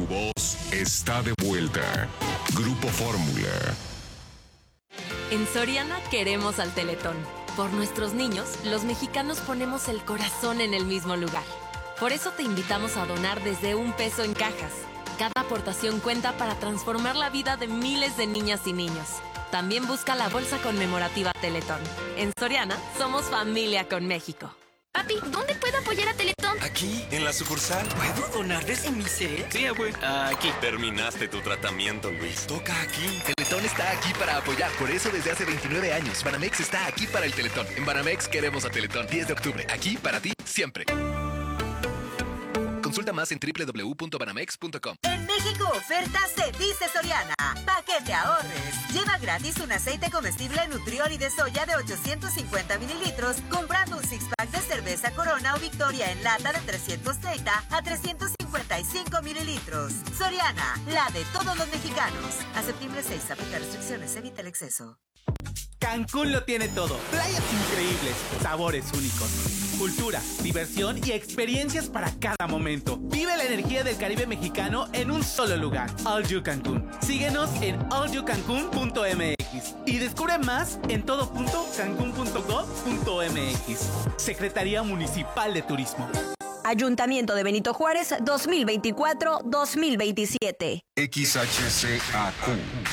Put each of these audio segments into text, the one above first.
tu voz está de vuelta. Grupo Fórmula. En Soriana queremos al Teletón. Por nuestros niños, los mexicanos ponemos el corazón en el mismo lugar. Por eso te invitamos a donar desde $1 en cajas. Cada aportación cuenta para transformar la vida de miles de niñas y niños. También busca la bolsa conmemorativa Teletón. En Soriana, somos familia con México. Papi, ¿dónde puedo apoyar a Teletón? Aquí, en la sucursal. ¿Puedo donar desde mi cel? Sí, abue. Aquí. Terminaste tu tratamiento, Luis. Toca aquí. Teletón está aquí para apoyar. Por eso desde hace 29 años, Banamex está aquí para el Teletón. En Banamex queremos a Teletón. 10 de octubre. Aquí para ti, siempre. Consulta más en www.banamex.com. En México, ofertas se dice Soriana. Pa' que te ahorres. Lleva gratis un aceite comestible Nutrioli de soya de 850 mililitros comprando un six-pack de cerveza Corona o Victoria en lata de 330 a 355 mililitros. Soriana, la de todos los mexicanos. A septiembre 6, aplica restricciones, evita el exceso. Cancún lo tiene todo. Playas increíbles, sabores únicos, cultura, diversión y experiencias para cada momento. Vive la energía del Caribe mexicano en un solo lugar. All You Cancún. Síguenos en allyoucancun.mx y descubre más en todo.cancun.gov.mx. Secretaría Municipal de Turismo. Ayuntamiento de Benito Juárez 2024-2027. XHCAQ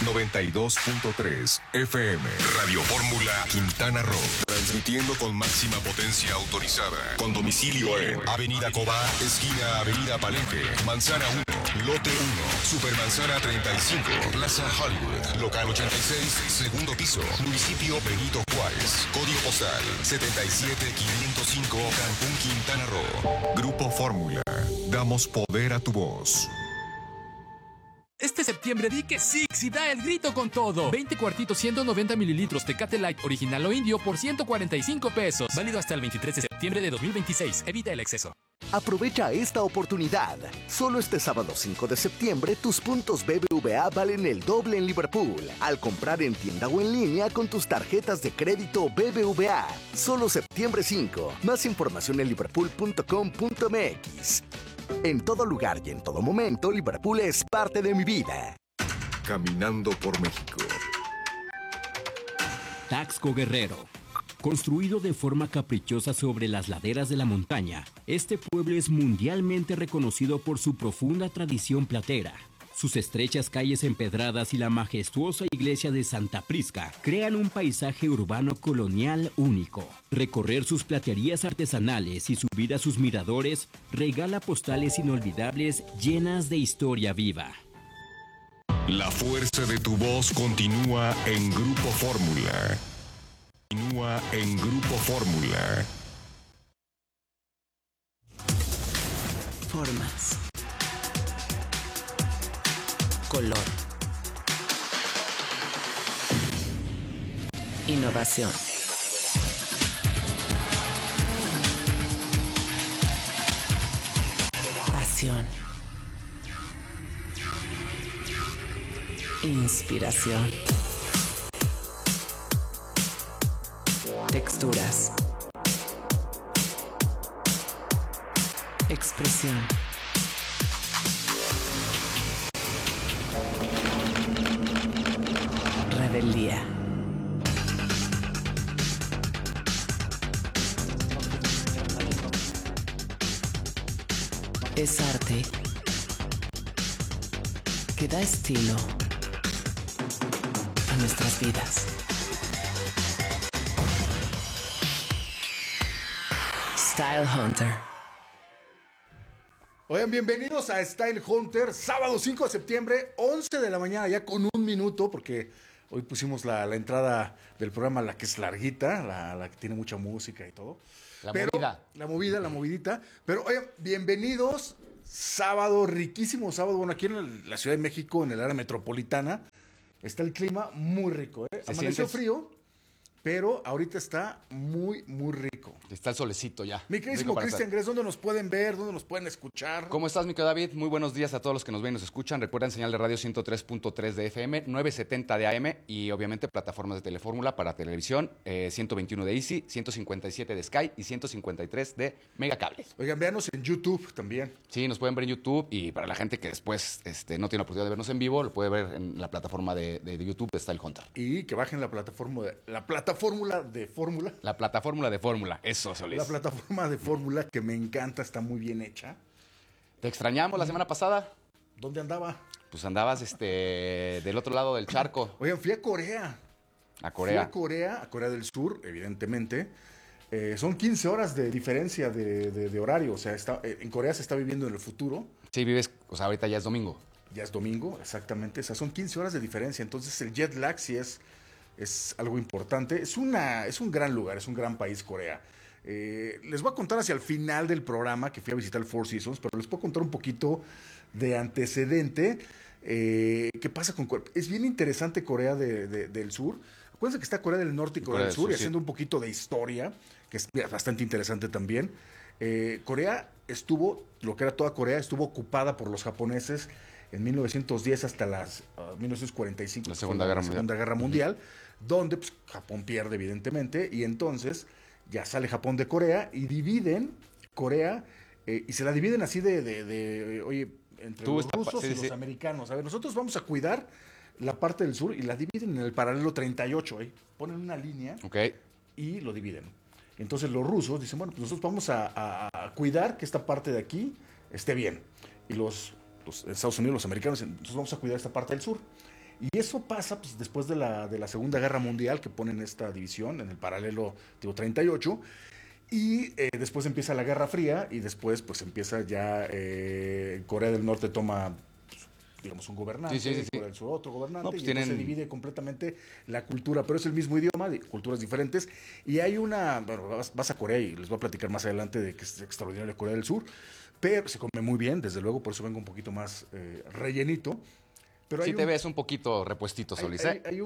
92.3 FM. Radio Fórmula Quintana Roo. Transmitiendo con máxima potencia autorizada. Con domicilio en Avenida Cobá, esquina Avenida Palenque, Manzana 1, Lote 1, Supermanzana 35, Plaza Hollywood, Local 86, segundo piso, Municipio Benito Juárez. Código postal 77505, Cancún, Quintana Roo. Grupo Fórmula. Damos poder a tu voz. Este septiembre di que Six y da el grito con todo. 20 cuartitos 190 mililitros Tecate Light original o indio por $145. Válido hasta el 23 de septiembre de 2026. Evita el exceso. Aprovecha esta oportunidad. Solo este sábado 5 de septiembre tus puntos BBVA valen el doble en Liverpool al comprar en tienda o en línea con tus tarjetas de crédito BBVA. Solo septiembre 5. Más información en liverpool.com.mx. En todo lugar y en todo momento, Liverpool es parte de mi vida. Caminando por México. Taxco Guerrero. Construido de forma caprichosa sobre las laderas de la montaña, este pueblo es mundialmente reconocido por su profunda tradición platera. Sus estrechas calles empedradas y la majestuosa iglesia de Santa Prisca crean un paisaje urbano colonial único. Recorrer sus platerías artesanales y subir a sus miradores regala postales inolvidables llenas de historia viva. La fuerza de tu voz continúa en Grupo Fórmula. Continúa en Grupo Fórmula. Formas. Color. Innovación. Pasión. Inspiración. Texturas. Expresión. Rebeldía. Es arte que da estilo a nuestras vidas. Style Hunter. Oigan, bienvenidos a Style Hunter, sábado 5 de septiembre, 11 de la mañana, ya con un minuto, porque hoy pusimos la entrada del programa, la que es larguita, la que tiene mucha música y todo. La movidita. Pero, oigan, bienvenidos, sábado, riquísimo sábado, bueno, aquí en la Ciudad de México, en el área metropolitana, está el clima muy rico, ¿eh? Amaneció frío, pero ahorita está muy, muy rico. Está el solecito ya. Mi queridísimo Cristian Gress, ¿dónde nos pueden ver? ¿Dónde nos pueden escuchar? ¿Cómo estás, mi querido David? Muy buenos días a todos los que nos ven y nos escuchan. Recuerden señal de radio 103.3 de FM, 970 de AM y obviamente plataformas de Telefórmula para televisión, 121 de Easy, 157 de Sky y 153 de Megacable. Oigan, véanos en YouTube también. Sí, nos pueden ver en YouTube y para la gente que después no tiene la oportunidad de vernos en vivo, lo puede ver en la plataforma de YouTube de Style Hunter. Y que bajen la plataforma de Fórmula. La plataforma de Fórmula, eso, Solís. La plataforma de Fórmula que me encanta, está muy bien hecha. Te extrañamos la semana pasada. ¿Dónde andaba? Pues andabas del otro lado del charco. Oigan, fui a Corea. A Corea. Fui a Corea del Sur, evidentemente. Son 15 horas de diferencia de horario. O sea, en Corea se está viviendo en el futuro. Sí, vives, o sea, ahorita ya es domingo. Ya es domingo, exactamente. O sea, son 15 horas de diferencia. Entonces el jet lag sí es algo importante. Es un gran lugar, es un gran país Corea. Les voy a contar hacia el final del programa que fui a visitar el Four Seasons, pero les puedo contar un poquito de antecedente. ¿Qué pasa con Corea? Es bien interesante Corea del Sur. Acuérdense que está Corea del Norte y Corea del Sur, y haciendo un poquito de historia, que es bastante interesante también. Corea lo que era toda Corea, estuvo ocupada por los japoneses en 1910 hasta 1945. La Segunda Guerra Mundial. Donde pues, Japón pierde, evidentemente, y entonces ya sale Japón de Corea y dividen Corea, y se la dividen así oye, entre los rusos y los americanos. A ver, nosotros vamos a cuidar la parte del sur y la dividen en el paralelo 38, ponen una línea y lo dividen. Entonces los rusos dicen, bueno, pues nosotros vamos a cuidar que esta parte de aquí esté bien. Y los Estados Unidos, los americanos, entonces vamos a cuidar esta parte del sur. Y eso pasa pues, después de la Segunda Guerra Mundial, que ponen esta división en el paralelo 38, y después empieza la Guerra Fría, y después pues empieza ya Corea del Norte toma, pues, digamos, un gobernante, Corea del Sur otro gobernante, y se divide completamente la cultura, pero es el mismo idioma, de culturas diferentes, y hay vas a Corea, y les voy a platicar más adelante de que es extraordinario Corea del Sur, pero se come muy bien, desde luego, por eso vengo un poquito más rellenito. Pero sí te ves un poquito repuestito, Solís. Hay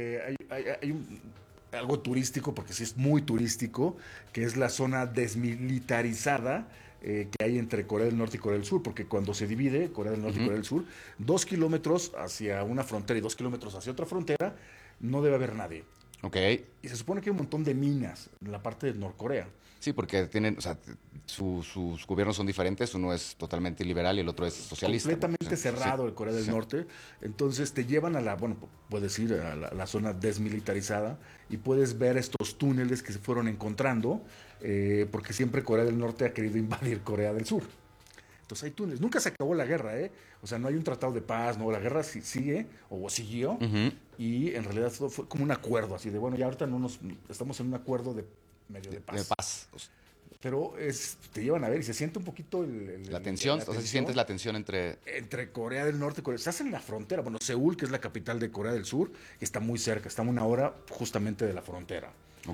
algo turístico, porque sí es muy turístico, que es la zona desmilitarizada que hay entre Corea del Norte y Corea del Sur, porque cuando se divide Corea del Norte y Corea del Sur, 2 kilómetros hacia una frontera y 2 kilómetros hacia otra frontera, no debe haber nadie. Y se supone que hay un montón de minas en la parte de Norcorea. Sí, porque tienen, o sea, sus gobiernos son diferentes, uno es totalmente liberal y el otro es socialista. Completamente cerrado el Corea del Norte. Entonces te llevan puedes ir a la zona desmilitarizada y puedes ver estos túneles que se fueron encontrando, porque siempre Corea del Norte ha querido invadir Corea del Sur. Entonces hay túneles. Nunca se acabó la guerra, O sea, no hay un tratado de paz, no, la guerra sigue o siguió, y en realidad todo fue como un acuerdo, así de, bueno, ya ahorita estamos en un acuerdo de medio de paz. Pero te llevan a ver y se siente un poquito la tensión, o sea, si sientes la tensión entre Corea del Norte y Corea. Estás en la frontera, bueno, Seúl, que es la capital de Corea del Sur, está muy cerca, está a 1 hora justamente de la frontera.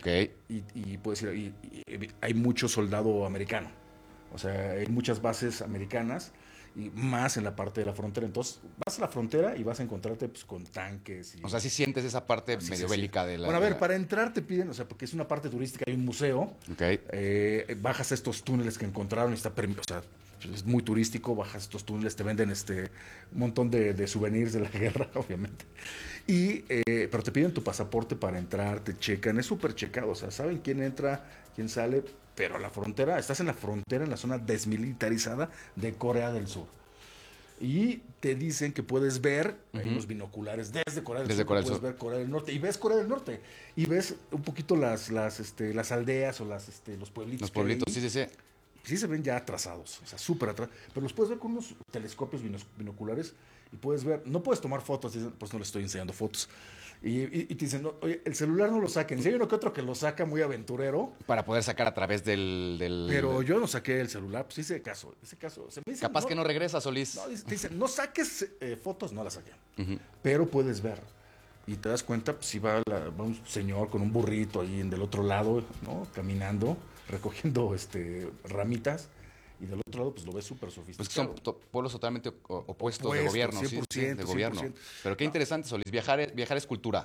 Y puedes ir, y hay mucho soldado americano, o sea, hay muchas bases americanas, y más en la parte de la frontera. Entonces vas a la frontera y vas a encontrarte pues, con tanques. O sea, si sientes esa parte medio bélica de la... Bueno, a ver, para entrar te piden, o sea, porque es una parte turística, hay un museo. Bajas a estos túneles que encontraron y o sea, es muy turístico, bajas estos túneles, te venden un montón de souvenirs de la guerra, obviamente. Pero te piden tu pasaporte para entrar, te checan, es súper checado, o sea, saben quién entra, quién sale, pero a la frontera, estás en la frontera, en la zona desmilitarizada de Corea del Sur. Y te dicen que puedes ver unos binoculares desde Corea del Sur, puedes ver Corea del Norte, y ves Corea del Norte, y ves un poquito las aldeas o los pueblitos. Los pueblitos, sí. Sí se ven ya atrasados, o sea, súper atrasados, pero los puedes ver con unos telescopios binoculares y puedes ver, no puedes tomar fotos, por eso no les estoy enseñando fotos. Y te dicen, no, oye, el celular no lo saquen. Si hay uno que otro que lo saca muy aventurero. Para poder sacar a través del... Pero yo no saqué el celular, pues hice caso. Capaz que no regresa, Solís. No, te dicen, no saques fotos, no las saqué. Pero puedes ver. Y te das cuenta, pues si va un señor con un burrito ahí del otro lado, ¿no? Caminando, recogiendo ramitas. Y del otro lado, pues lo ves súper sofisticado. Pues que son pueblos totalmente opuestos de gobierno, 100%, de gobierno. 100%. Pero qué interesante, Solís. Viajar es cultura.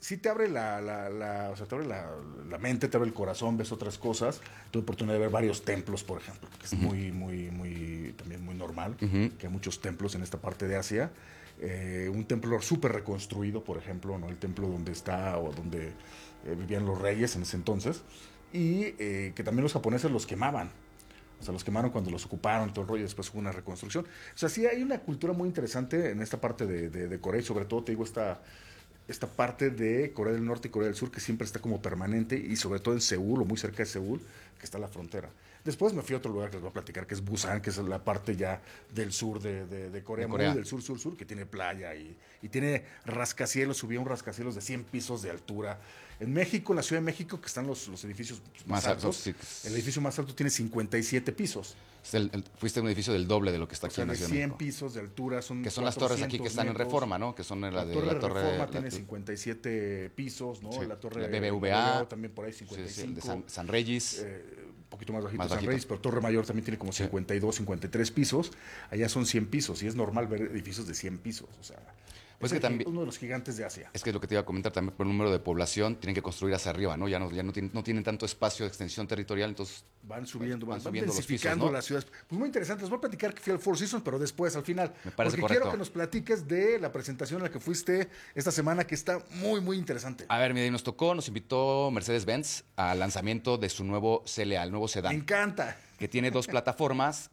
sí te abre o sea, te abre la mente, te abre el corazón, ves otras cosas. Tuve oportunidad de ver varios templos, por ejemplo, que es también muy normal, que hay muchos templos en esta parte de Asia. Un templo súper reconstruido, por ejemplo, ¿no? El templo donde donde vivían los reyes en ese entonces, y que también los japoneses los quemaban. O sea, los quemaron cuando los ocuparon, todo el rollo, y después hubo una reconstrucción. O sea, sí hay una cultura muy interesante en esta parte de Corea, y sobre todo, te digo, esta parte de Corea del Norte y Corea del Sur, que siempre está como permanente, y sobre todo en Seúl, o muy cerca de Seúl, que está la frontera. Después me fui a otro lugar que les voy a platicar, que es Busan, que es la parte ya del sur de Corea, muy del sur, que tiene playa y tiene rascacielos. Subí a un rascacielos de 100 pisos de altura. En México, en la Ciudad de México, que están los edificios más altos, sí. El edificio más alto tiene 57 pisos. Fuiste a un edificio del doble de lo que está aquí en la Ciudad de México. 100 pisos de altura. Que son las torres aquí que están en Reforma, ¿no? Que son la torre Reforma tiene 57 pisos, ¿no? Sí. La torre la BBVA también por ahí 55. Sí, de San Reyes. Un poquito más bajito San Reyes, pero Torre Mayor también tiene como 52, 53 pisos. Allá son 100 pisos y es normal ver edificios de 100 pisos. O sea, pues que también, uno de los gigantes de Asia. Es que lo que te iba a comentar también, por el número de población, tienen que construir hacia arriba, ¿no? Ya no tienen tanto espacio de extensión territorial, entonces van subiendo los pisos, ¿no? Las ciudades. Pues muy interesante. Les voy a platicar que fui al Four Seasons, pero después, al final. Me parece porque correcto. Quiero que nos platiques de la presentación en la que fuiste esta semana, que está muy, muy interesante. A ver, mira, nos invitó Mercedes-Benz al lanzamiento de su nuevo CLA, el nuevo sedán. Me encanta. Que tiene 2 plataformas,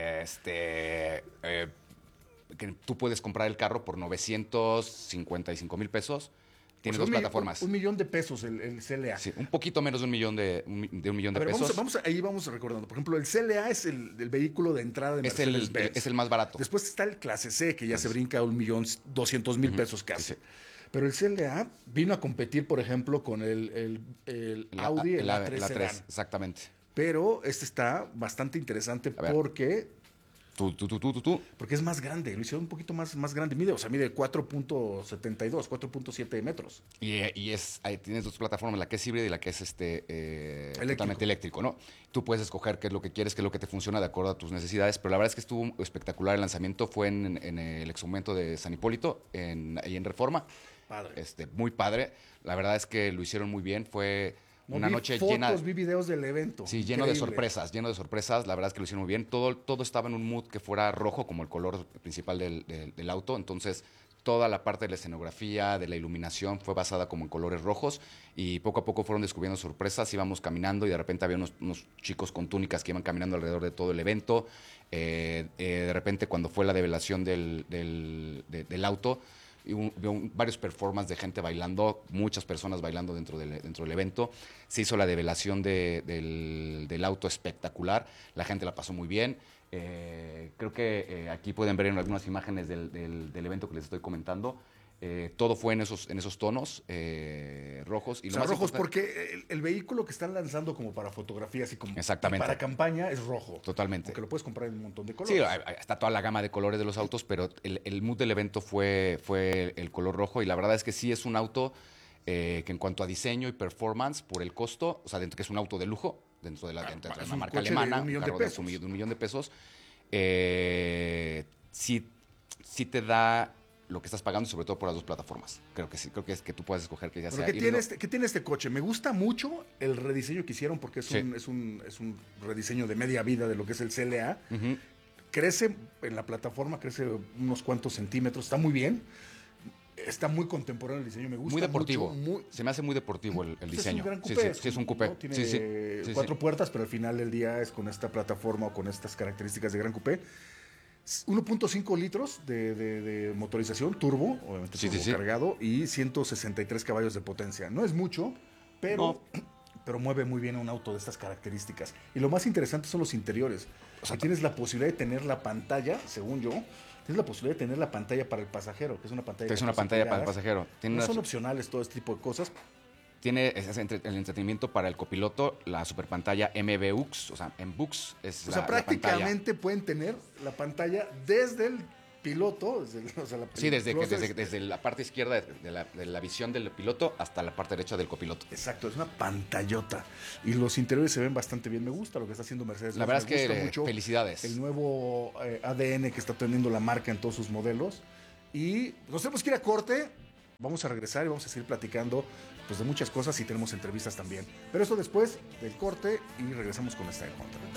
que tú puedes comprar el carro por 955 mil pesos. Tiene 2 plataformas. $1 millón de pesos el CLA. Sí, un poquito menos de un millón de pesos. Ahí vamos recordando. Por ejemplo, el CLA es el vehículo de entrada de Mercedes-Benz. Es el más barato. Después está el Clase C, que ya se brinca a $1.200.000 pesos casi. Sí. Pero el CLA vino a competir, por ejemplo, con el Audi, el A3 Sedan. Exactamente. Pero este está bastante interesante porque... Porque es más grande, lo hicieron un poquito más grande. Mide 4.72, 4.7 metros. Y ahí tienes 2 plataformas, la que es híbrida y la que es totalmente eléctrico, ¿no? Tú puedes escoger qué es lo que quieres, qué es lo que te funciona de acuerdo a tus necesidades, pero la verdad es que estuvo espectacular el lanzamiento. Fue en el exmomento de San Hipólito, ahí en Reforma. Padre. Muy padre. La verdad es que lo hicieron muy bien. Fue... una noche vi videos del evento. Sí, lleno de sorpresas. La verdad es que lo hicieron muy bien. Todo estaba en un mood que fuera rojo, como el color principal del auto. Entonces, toda la parte de la escenografía, de la iluminación, fue basada como en colores rojos. Y poco a poco fueron descubriendo sorpresas. Íbamos caminando y de repente había unos chicos con túnicas que iban caminando alrededor de todo el evento. De repente, cuando fue la develación del auto, varios performances de gente bailando, muchas personas bailando dentro del evento. Se hizo la develación del auto espectacular, la gente la pasó muy bien. Creo que aquí pueden ver en algunas imágenes del evento que les estoy comentando. Todo fue en esos tonos rojos. Y rojos porque el vehículo que están lanzando como para fotografías y como para campaña es rojo. Totalmente. Porque lo puedes comprar en un montón de colores. Sí, está toda la gama de colores de los autos, pero el mood del evento fue el color rojo. Y la verdad es que sí es un auto que en cuanto a diseño y performance, por el costo, o sea, que es un auto de lujo, dentro de la marca alemana, de $1 millón de pesos, sí te da lo que estás pagando, sobre todo por las 2 plataformas. Creo que sí, creo que es que tú puedes escoger que ya sea. ¿Qué tiene este coche? Me gusta mucho el rediseño que hicieron porque es un rediseño de media vida de lo que es el CLA. Crece en la plataforma, crece unos cuantos centímetros, está muy bien. Está muy contemporáneo el diseño, me gusta. Muy deportivo. Se me hace muy deportivo el diseño. Es un gran coupé. Sí, es un coupé. ¿No? Tiene 4 puertas, pero al final del día es con esta plataforma o con estas características de gran coupé. 1.5 litros de motorización, turbo, obviamente turbo cargado, y 163 caballos de potencia. No es mucho, pero mueve muy bien un auto de estas características. Y lo más interesante son los interiores. O sea, tienes la posibilidad de tener la pantalla, según yo, tienes la posibilidad de tener la pantalla para el pasajero, que es una pantalla. Es una pantalla para el pasajero. No son opcionales todo este tipo de cosas. Tiene el entretenimiento para el copiloto, la super pantalla MBUX, o sea, MBUX es prácticamente pueden tener la pantalla desde el piloto, desde la parte izquierda de la visión del piloto hasta la parte derecha del copiloto. Exacto, es una pantallota. Y los interiores se ven bastante bien. Me gusta lo que está haciendo Mercedes. La verdad es que mucho felicidades. El nuevo ADN que está teniendo la marca en todos sus modelos. Y nos tenemos que ir a corte. vamos a regresar y vamos a seguir platicando pues de muchas cosas y tenemos entrevistas también. Pero esto después del corte y regresamos con Style Hunter.